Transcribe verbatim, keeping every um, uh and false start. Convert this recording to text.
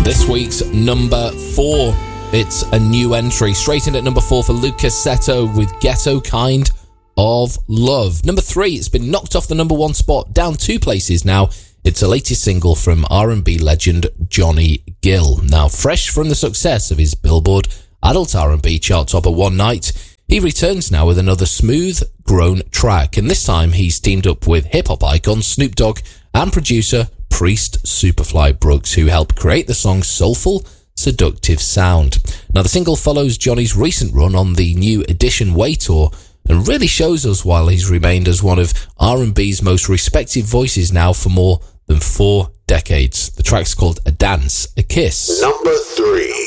This week's number four, it's a new entry. Straight in at number four for Luca Seto with Ghetto Kind of Love. Number three, it's been knocked off the number one spot, down two places now. It's a latest single from R and B legend Johnny Gill. Now, fresh from the success of his Billboard Adult R and B chart topper One Night, he returns now with another smooth, grown track. And this time he's teamed up with hip-hop icon Snoop Dogg and producer Priest Superfly Brooks, who helped create the song's soulful, seductive sound. Now, the single follows Johnny's recent run on the New Edition Way Tour and really shows us why he's remained as one of R and B's most respected voices now for more than four decades. The track's called A Dance, A Kiss. Number three.